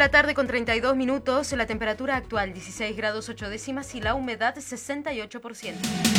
la tarde con 32 minutos, la temperatura actual 16 grados 8 décimas y la humedad 68%.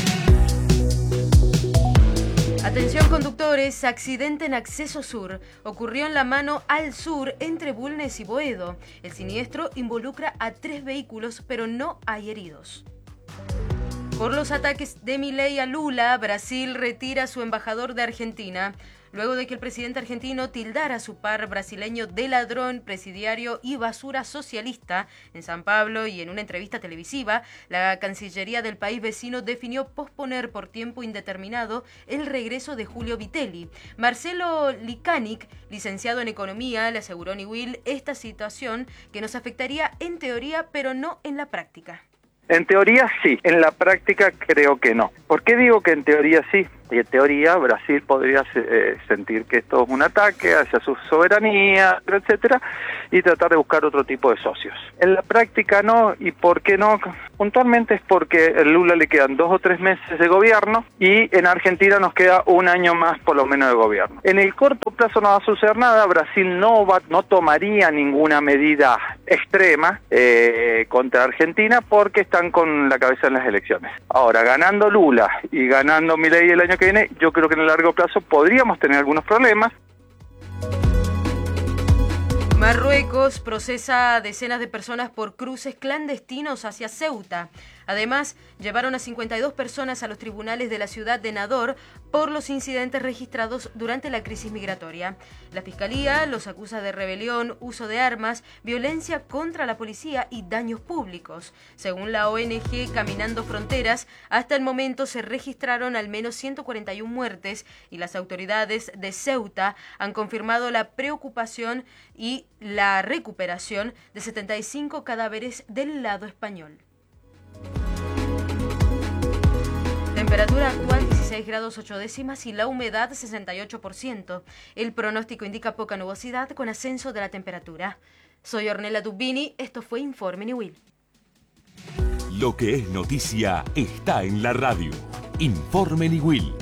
Atención conductores, accidente en acceso sur. Ocurrió en la mano al sur entre Bulnes y Boedo. El siniestro involucra a 3 vehículos, pero no hay heridos. Por los ataques de Milei a Lula, Brasil retira a su embajador de Argentina. Luego de que el presidente argentino tildara a su par brasileño de ladrón, presidiario y basura socialista en San Pablo y en una entrevista televisiva, la Cancillería del país vecino definió posponer por tiempo indeterminado el regreso de Julio Vitelli. Marcelo Licanic, licenciado en Economía, le aseguró a Niwil esta situación que nos afectaría en teoría, pero no en la práctica. En teoría sí, en la práctica creo que no. ¿Por qué digo que en teoría sí? Y en teoría Brasil podría sentir que esto es un ataque hacia su soberanía, etcétera, y tratar de buscar otro tipo de socios. En la práctica no, ¿y por qué no? Puntualmente es porque a Lula le quedan 2 o 3 meses de gobierno y en Argentina nos queda un año más por lo menos de gobierno. En el corto plazo no va a suceder nada, Brasil no tomaría ninguna medida extrema contra Argentina porque están con la cabeza en las elecciones. Ahora, ganando Lula y ganando Milei el año que viene, yo creo que en el largo plazo podríamos tener algunos problemas. Marruecos procesa a decenas de personas por cruces clandestinos hacia Ceuta. Además, llevaron a 52 personas a los tribunales de la ciudad de Nador por los incidentes registrados durante la crisis migratoria. La Fiscalía los acusa de rebelión, uso de armas, violencia contra la policía y daños públicos. Según la ONG Caminando Fronteras, hasta el momento se registraron al menos 141 muertes y las autoridades de Ceuta han confirmado la preocupación y la recuperación de 75 cadáveres del lado español. Temperatura actual 16 grados 8 décimas y la humedad 68%. El pronóstico indica poca nubosidad con ascenso de la temperatura. Soy Ornella Dubini, esto fue Informe Niwil. Lo que es noticia está en la radio. Informe Niwil.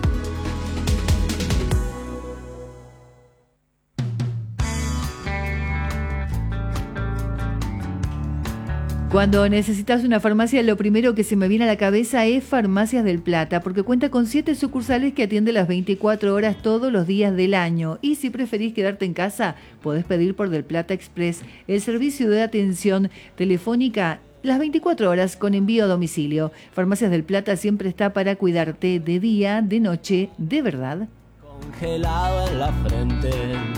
Cuando necesitas una farmacia, lo primero que se me viene a la cabeza es Farmacias del Plata, porque cuenta con 7 sucursales que atienden las 24 horas todos los días del año. Y si preferís quedarte en casa, podés pedir por Del Plata Express, el servicio de atención telefónica las 24 horas con envío a domicilio. Farmacias del Plata siempre está para cuidarte de día, de noche, de verdad. Congelado en la frente.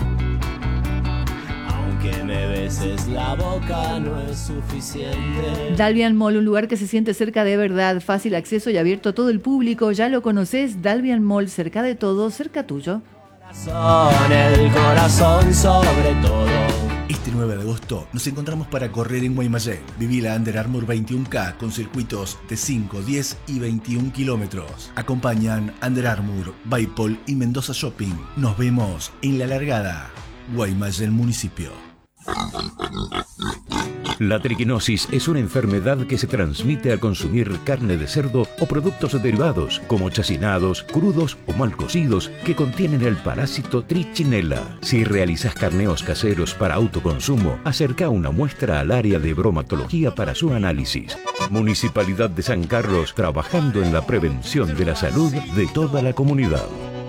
Que me beses la boca no es suficiente. Dalvian Mall, un lugar que se siente cerca de verdad, fácil acceso y abierto a todo el público. Ya lo conoces, Dalvian Mall, cerca de todo, cerca tuyo. El corazón sobre todo. Este 9 de agosto nos encontramos para correr en Guaymallén. Viví la Under Armour 21K con circuitos de 5, 10 y 21 kilómetros. Acompañan Under Armour, Baipol y Mendoza Shopping. Nos vemos en la largada. Guaymallén Municipio. La triquinosis es una enfermedad que se transmite al consumir carne de cerdo o productos derivados, como chacinados, crudos o mal cocidos, que contienen el parásito Trichinella. Si realizas carneos caseros para autoconsumo, acerca una muestra al área de bromatología para su análisis. Municipalidad de San Carlos, trabajando en la prevención de la salud de toda la comunidad.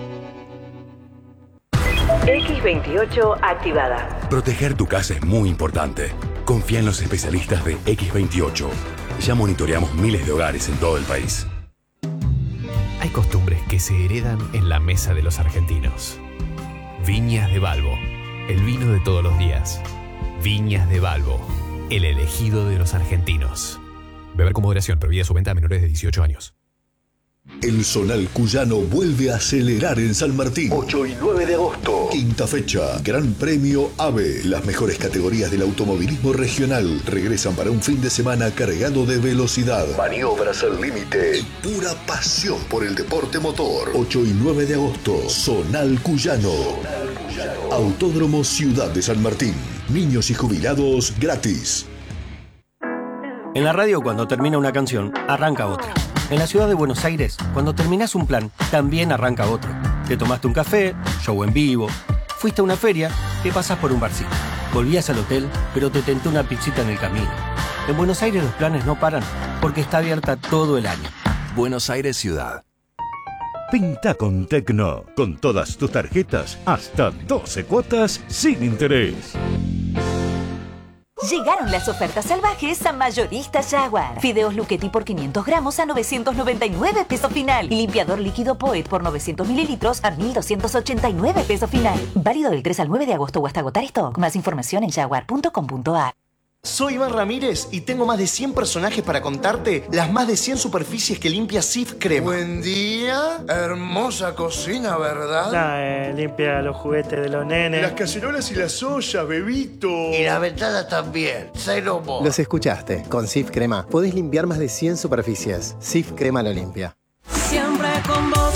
X28 activada. Proteger tu casa es muy importante. Confía en los especialistas de X28. Ya monitoreamos miles de hogares en todo el país. Hay costumbres que se heredan en la mesa de los argentinos. Viñas de Balbo, el vino de todos los días. Viñas de Balbo, el elegido de los argentinos. Beber con moderación, prohibida su venta a menores de 18 años. El Zonal Cuyano vuelve a acelerar en San Martín. 8 y 9 de agosto. Quinta fecha. Gran Premio AVE. Las mejores categorías del automovilismo regional regresan para un fin de semana cargado de velocidad, maniobras al límite y pura pasión por el deporte motor. 8 y 9 de agosto. Zonal Cuyano. Autódromo Ciudad de San Martín. Niños y jubilados gratis. En la radio, cuando termina una canción, arranca otra. En la ciudad de Buenos Aires, cuando terminás un plan, también arranca otro. Te tomaste un café, show en vivo, fuiste a una feria, te pasás por un barcito. Volvías al hotel, pero te tentó una pizzita en el camino. En Buenos Aires los planes no paran porque está abierta todo el año. Buenos Aires Ciudad. Pinta con Tecno, con todas tus tarjetas, hasta 12 cuotas sin interés. Llegaron las ofertas salvajes a Mayorista Jaguar. Fideos Luchetti por 500 gramos a 999 pesos final. Y limpiador líquido Poet por 900 mililitros a 1.289 pesos final. Válido del 3 al 9 de agosto o hasta agotar stock. Más información en jaguar.com.ar. Soy Iván Ramírez y tengo más de 100 personajes para contarte las más de 100 superficies que limpia Cif Crema. Buen día, hermosa cocina, ¿verdad? Limpia los juguetes de los nenes. Las cacerolas y las ollas, bebito. Y la ventana también, cero mo. Los escuchaste, con Cif Crema podés limpiar más de 100 superficies. Cif Crema lo limpia. Siempre con vos,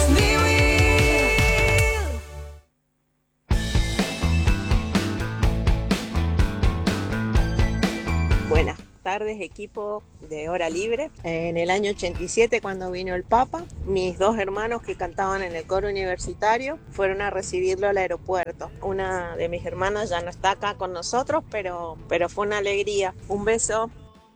Buenas tardes, equipo de Hora Libre. En el año 87, cuando vino el Papa, mis dos hermanos que cantaban en el coro universitario fueron a recibirlo al aeropuerto. Una de mis hermanas ya no está acá con nosotros, pero fue una alegría. Un beso.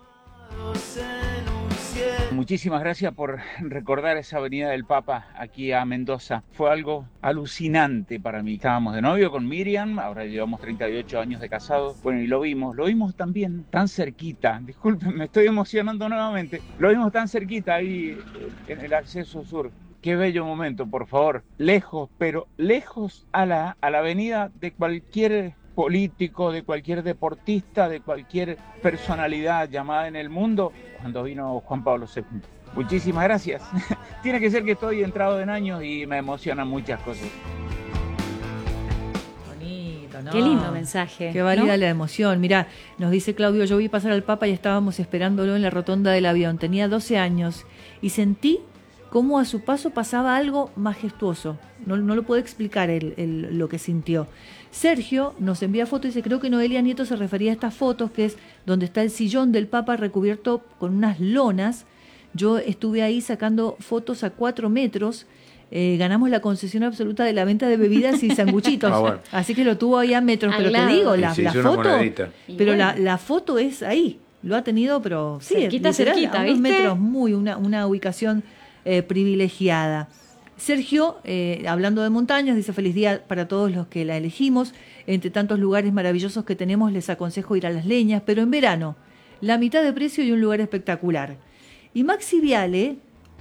Muchísimas gracias por recordar esa venida del Papa aquí a Mendoza. Fue algo alucinante para mí. Estábamos de novio con Miriam, ahora llevamos 38 años de casados. Bueno, y lo vimos también tan cerquita. Disculpen, me estoy emocionando nuevamente. Lo vimos tan cerquita ahí en el acceso sur. Qué bello momento, por favor. Lejos, pero lejos a la avenida de cualquier político, de cualquier deportista, de cualquier personalidad llamada en el mundo, cuando vino Juan Pablo II. Muchísimas gracias. Tiene que ser que estoy entrado en años y me emocionan muchas cosas. Bonito, ¿no? Qué lindo mensaje. Qué válida, ¿no? la emoción. Mirá, nos dice Claudio, yo vi pasar al Papa y estábamos esperándolo en la rotonda del avión. Tenía 12 años y sentí cómo a su paso pasaba algo majestuoso. No lo puedo explicar lo que sintió. Sergio nos envía fotos y dice, creo que Noelia Nieto se refería a estas fotos, que es donde está el sillón del Papa recubierto con unas lonas. Yo estuve ahí sacando fotos a 4 metros. Ganamos la concesión absoluta de la venta de bebidas y sanguchitos. Bueno. Así que lo tuvo ahí a metros. Pero te digo, la foto, pero bueno, la foto es ahí. Lo ha tenido, pero sí, cerquita, a unos metros, una ubicación privilegiada. Sergio, hablando de montañas, dice, feliz día para todos los que la elegimos. Entre tantos lugares maravillosos que tenemos, les aconsejo ir a Las Leñas, pero en verano, la mitad de precio y un lugar espectacular. Y Maxi Viale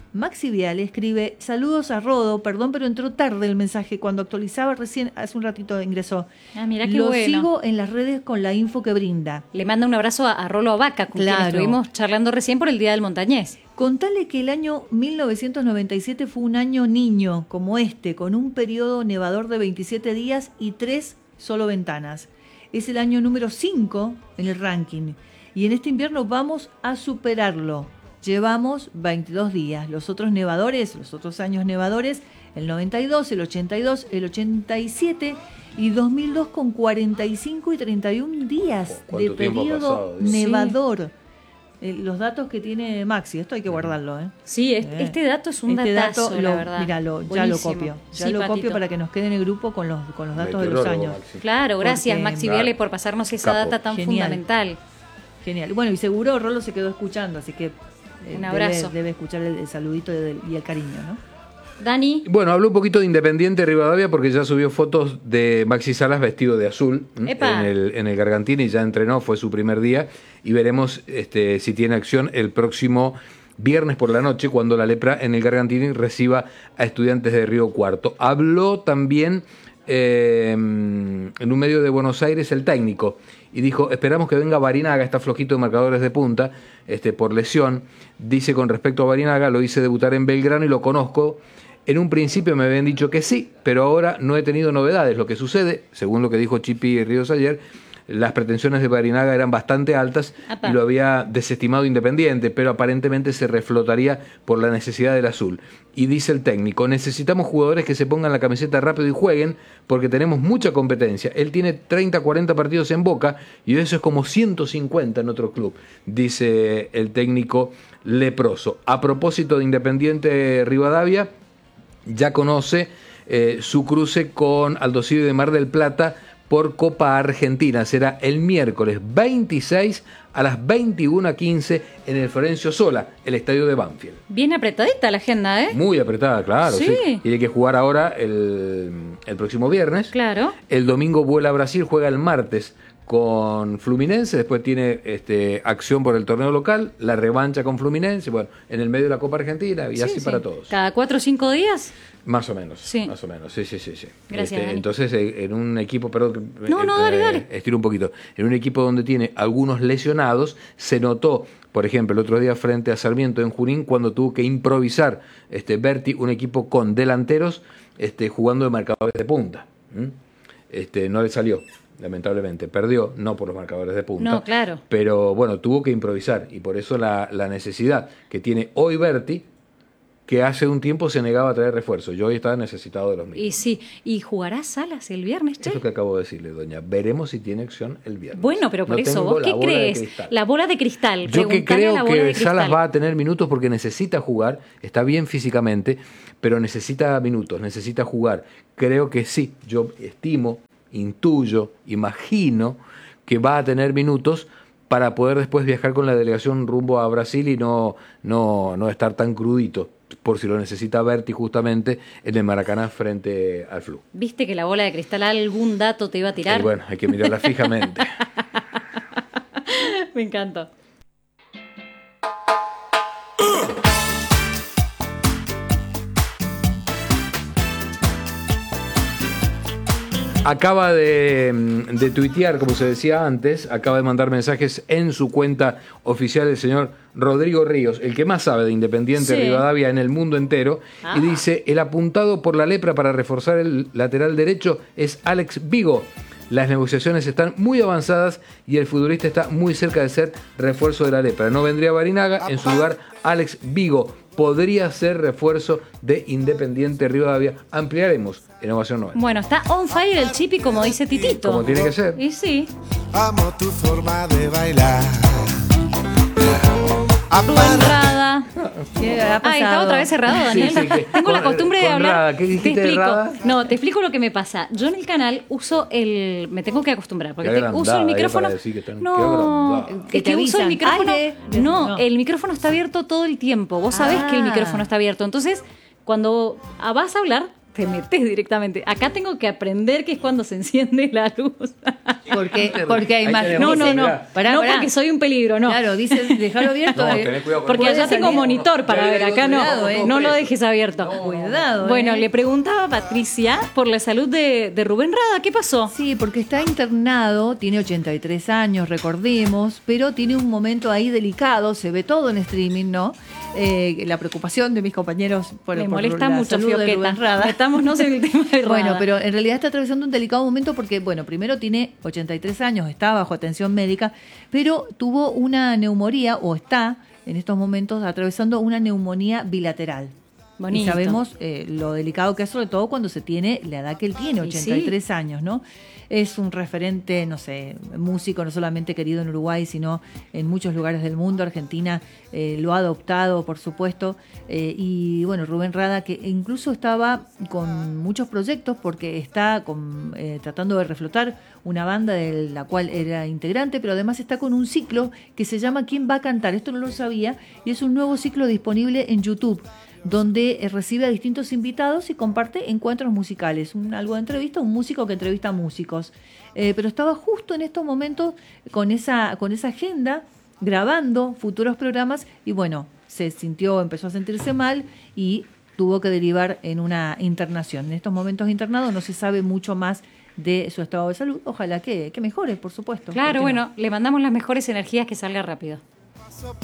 escribe, saludos a Rodo, perdón, pero entró tarde el mensaje, cuando actualizaba recién, hace un ratito ingresó. Mirá qué Lo bueno. sigo en las redes con la info que brinda. Le manda un abrazo a Rolo Abaca, con quien estuvimos charlando recién por el Día del Montañés. Contale que el año 1997 fue un año niño como este, con un periodo nevador de 27 días y 3 solo ventanas. Es el año número 5 en el ranking. Y en este invierno vamos a superarlo. Llevamos 22 días. Los otros años nevadores, el 92, el 82, el 87 y 2002 con 45 y 31 días de periodo nevador. Los datos que tiene Maxi, esto hay que guardarlo, ¿eh? Sí, este dato es un datazo, la verdad. Míralo, ya lo copio. Ya lo copio para que nos quede en el grupo con los datos de los años. Maxi. Claro, gracias Maxi Viale por pasarnos esa data tan fundamental. Genial. Bueno, y seguro Rolo se quedó escuchando, así que un abrazo. Debe escuchar el saludito y el cariño, ¿no? Dani. Bueno, habló un poquito de Independiente Rivadavia porque ya subió fotos de Maxi Salas vestido de azul en el Gargantini, ya entrenó, fue su primer día y veremos si tiene acción el próximo viernes por la noche cuando la Lepra en el Gargantini reciba a Estudiantes de Río Cuarto. Habló también en un medio de Buenos Aires el técnico y dijo, esperamos que venga Barinaga, está flojito de marcadores de punta por lesión. Dice con respecto a Barinaga, lo hice debutar en Belgrano y lo conozco. En un principio me habían dicho que sí, pero ahora no he tenido novedades. Lo que sucede, según lo que dijo Chipi Ríos ayer, las pretensiones de Barinaga eran bastante altas y lo había desestimado Independiente, pero aparentemente se reflotaría por la necesidad del azul. Y dice el técnico, necesitamos jugadores que se pongan la camiseta rápido y jueguen porque tenemos mucha competencia. Él tiene 30, 40 partidos en Boca y eso es como 150 en otro club, dice el técnico leproso. A propósito de Independiente Rivadavia, ya conoce su cruce con Aldosivi de Mar del Plata por Copa Argentina. Será el miércoles 26 a las 21:15 en el Florencio Sola, el estadio de Banfield. Bien apretadita la agenda, ¿eh? Muy apretada, claro. Sí. Tiene que jugar ahora el próximo viernes. Claro. El domingo vuela a Brasil, juega el martes con Fluminense, después tiene acción por el torneo local, la revancha con Fluminense, bueno, en el medio de la Copa Argentina y así para todos. ¿Cada 4 o 5 días? Más o menos. Sí. Más o menos, sí. Gracias, Dani. Entonces, en un equipo, perdón, dale. Estiro un poquito. En un equipo donde tiene algunos lesionados, se notó, por ejemplo, el otro día frente a Sarmiento en Junín, cuando tuvo que improvisar Berti, un equipo con delanteros jugando de marcadores de punta. No le salió. Lamentablemente, perdió, no por los marcadores de punta. No, claro. Pero bueno, tuvo que improvisar y por eso la necesidad que tiene hoy Berti, que hace un tiempo se negaba a traer refuerzos. Yo hoy estaba necesitado de los mismos. Y sí, ¿y jugará Salas el viernes, Che? Eso que acabo de decirle, doña. Veremos si tiene acción el viernes. Bueno, pero por eso, ¿vos qué crees? La bola de cristal. Yo que creo que Salas va a tener minutos porque necesita jugar, está bien físicamente, pero necesita minutos, necesita jugar. Creo que sí, yo estimo, intuyo, imagino que va a tener minutos para poder después viajar con la delegación rumbo a Brasil y no estar tan crudito, por si lo necesita Berti justamente en el Maracaná frente al Flu. ¿Viste que la bola de cristal algún dato te iba a tirar? Y bueno, hay que mirarla fijamente. Me encantó. Acaba de tuitear, como se decía antes, acaba de mandar mensajes en su cuenta oficial el señor Rodrigo Ríos, el que más sabe de Independiente Rivadavia en el mundo entero, y dice: el apuntado por la lepra para reforzar el lateral derecho es Alex Vigo. Las negociaciones están muy avanzadas y el futbolista está muy cerca de ser refuerzo de la lepra. No vendría Barinaga, en su lugar Alex Vigo podría ser refuerzo de Independiente Rivadavia. Ampliaremos en Ovación 90. Bueno, está on fire el Chipi, como dice Titito. Como tiene que ser. Y sí. Amo tu forma de bailar. Rubén Rada. Está otra vez cerrado, Daniel. Tengo la costumbre de hablar. Rada. ¿Qué dijiste? Te explico. De Rada? No, te explico lo que me pasa. Yo en el canal uso me tengo que acostumbrar, porque uso el micrófono. Que uso el micrófono. No, el micrófono está abierto todo el tiempo. Vos sabés que el micrófono está abierto. Entonces, cuando vas a hablar, te metes directamente. Acá tengo que aprender que es cuando se enciende la luz. Porque hay más. No, porque soy un peligro, no. Claro, dices, déjalo abierto. Porque allá tengo monitor para ver, acá no lo dejes abierto. Cuidado. Bueno, le preguntaba a Patricia por la salud de Rubén Rada, ¿qué pasó? Sí, porque está internado, tiene 83 años, recordemos, pero tiene un momento ahí delicado, se ve todo en streaming, ¿no? La preocupación de mis compañeros por me molesta la mucho, salud de Rubén Rada. Metámonos en el tema de Rada. Bueno, pero en realidad está atravesando un delicado momento porque, bueno, primero tiene 83 años, está bajo atención médica, pero tuvo una neumonía, o está en estos momentos atravesando una neumonía bilateral. Bonito. Y sabemos lo delicado que es, sobre todo cuando se tiene la edad que él tiene, 83 años, ¿no? Es un referente, no sé, músico no solamente querido en Uruguay, sino en muchos lugares del mundo. Argentina lo ha adoptado, por supuesto. Y bueno, Rubén Rada, que incluso estaba con muchos proyectos porque está tratando de reflotar una banda de la cual era integrante, pero además está con un ciclo que se llama ¿Quién va a cantar? Esto no lo sabía, y es un nuevo ciclo disponible en YouTube, donde recibe a distintos invitados y comparte encuentros musicales. Algo de entrevista, un músico que entrevista a músicos. Pero estaba justo en estos momentos con esa agenda, grabando futuros programas, y bueno, empezó a sentirse mal y tuvo que derivar en una internación. En estos momentos internado, no se sabe mucho más de su estado de salud. Ojalá que mejore, por supuesto. Claro, bueno, le mandamos las mejores energías, que salga rápido.